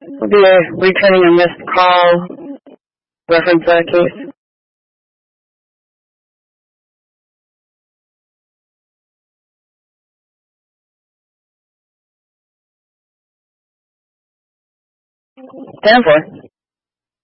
We'll be returning a missed call. Reference that case. Stand for.